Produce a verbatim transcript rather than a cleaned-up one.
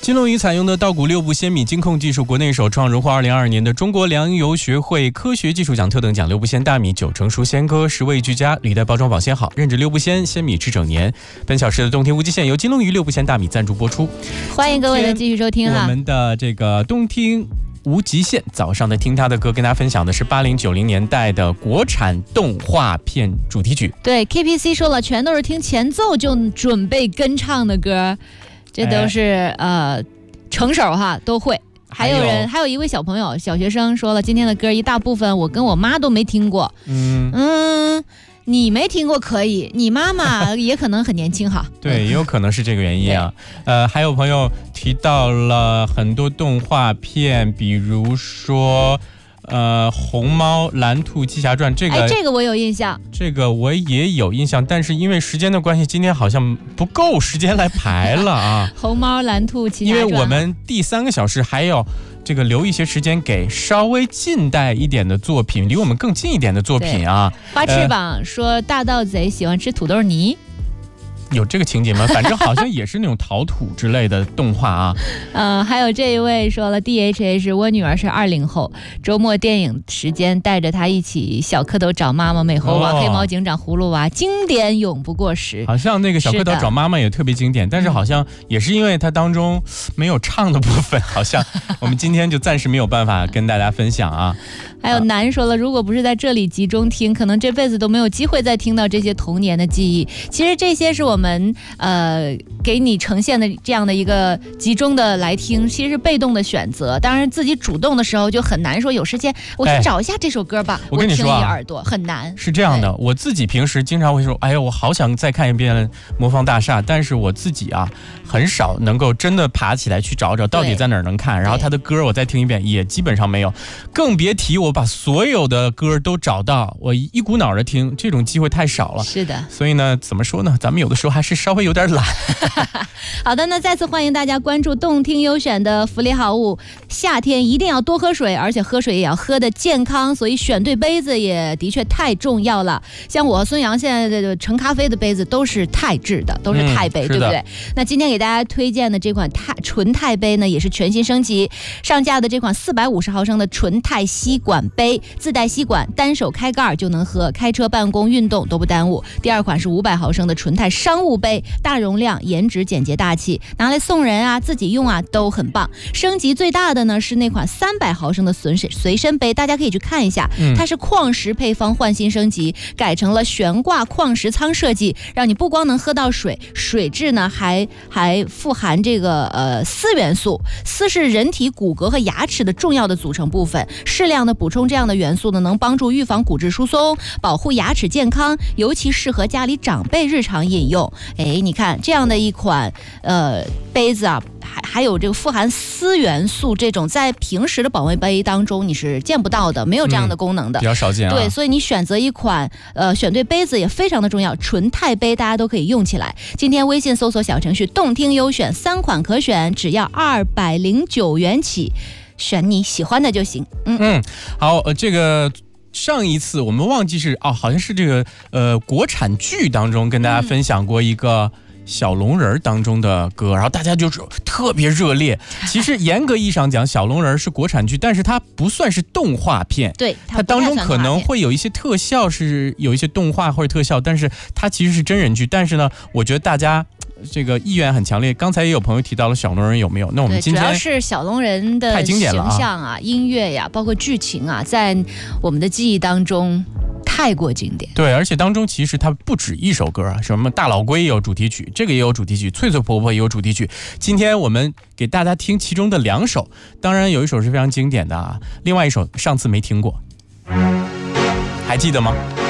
金龙鱼采用的稻谷六步鲜米精控技术，国内首创，荣获二零二二年的中国粮油学会科学技术奖特等奖。六步鲜大米，九成熟鲜稞，食味俱佳，履带包装保鲜好，认证六步鲜，鲜米吃整年。本小时的动听无极限由金龙鱼六步鲜大米赞助播出。 欢迎各位的继续收听哈， 我们的这个动听无极限，早上的听他的歌，跟大家分享的是八零九零年代的国产动画片主题曲。 对 ，K P C 说了，全都是听前奏就准备跟唱的歌，这都是、哎、呃成手哈，都会。还有人，还有一位小朋友，小学生说了，今天的歌一大部分我跟我妈都没听过。嗯嗯。你没听过可以，你妈妈也可能很年轻哈。 对，也有可能是这个原因啊。呃，还有朋友提到了很多动画片，比如说呃红猫、蓝兔、鸡侠传，这个哎，这个我有印象， 这个我也有印象，但是因为时间的关系，今天好像不够时间来排了啊。 红猫、蓝兔、鸡侠传， 因为我们第三个小时还有这个留一些时间给稍微近代一点的作品，离我们更近一点的作品啊。 花翅膀说大盗贼喜欢吃土豆泥。 有这个情节吗？反正好像也是那种陶土之类的动画啊。 嗯、呃，还有这一位说了 D H H， 我女儿是二零后，周末电影时间带着她一起小蝌蚪找妈妈、美猴王、哦、黑猫警长、葫芦娃，经典永不过时。 好像那个小蝌蚪找妈妈也特别经典，但是好像也是因为它当中没有唱的部分，好像我们今天就暂时没有办法跟大家分享啊。 还有南说了，如果不是在这里集中听，可能这辈子都没有机会再听到这些童年的记忆。其实这些是我们呃给你呈现的这样的一个集中的来听，其实是被动的选择。当然自己主动的时候就很难说有时间我去找一下这首歌吧。哎、 我跟你说、啊， 我听一耳朵很难。 是这样的，我自己平时经常会说，哎呀，我好想再看一遍《魔方大厦》，但是我自己啊很少能够真的爬起来去找找到底在哪儿能看，然后他的歌我再听一遍也基本上没有，更别提我把所有的歌都找到，我一股脑的听，这种机会太少了。 是的， 所以呢，怎么说呢？咱们有的时候还是稍微有点懒。 好的，那再次欢迎大家关注动听优选的福利好物。夏天一定要多喝水，而且喝水也要喝的健康，所以选对杯子也的确太重要了。像我和孙杨现在的盛咖啡的杯子都是钛制的，都是钛杯、嗯，对不对？那今天给大家推荐的这款钛纯钛杯呢，也是全新升级上架的这款四百五十毫升的纯钛吸管杯。自带吸管，单手开盖就能喝，开车、办公、运动都不耽误。第二款是五百毫升的纯钛商务杯，大容量，颜值简洁大气，拿来送人啊、自己用啊都很棒。升级最大的呢是那款三百毫升的随身杯，大家可以去看一下，它是矿石配方换新升级，改成了悬挂矿石舱设计，让你不光能喝到水，水质呢还还富含这个呃锶元素，锶是人体骨骼和牙齿的重要的组成部分，适量的补充这样的元素呢，能帮助预防骨质疏松，保护牙齿健康，尤其适合家里长辈日常饮用。哎，你看这样的一款呃杯子啊，还还有这个富含锶元素，这种在平时的保温杯当中你是见不到的，没有这样的功能的，嗯、 比较少见啊。 对，所以你选择一款呃选对杯子也非常的重要，纯钛杯大家都可以用起来。今天微信搜索小程序动听优选，三款可选，只要二百零九元起。选你喜欢的就行。嗯嗯，好，呃，这个上一次我们忘记是哦，好像是这个呃国产剧当中跟大家分享过一个小龙人当中的歌，然后大家就是特别热烈。其实严格意义上讲，小龙人是国产剧，但是它不算是动画片。 对， 它当中可能会有一些特效，是有一些动画或者特效，但是它其实是真人剧。但是呢，我觉得大家这个意愿很强烈。刚才也有朋友提到了小龙人有没有？那我们今天主要是小龙人的形象啊、音乐呀，包括剧情啊，在我们的记忆当中太过经典。 对，而且当中其实它不止一首歌啊，什么大老龟也有主题曲，这个也有主题曲，翠翠婆婆也有主题曲。今天我们给大家听其中的两首，当然有一首是非常经典的啊，另外一首上次没听过，还记得吗？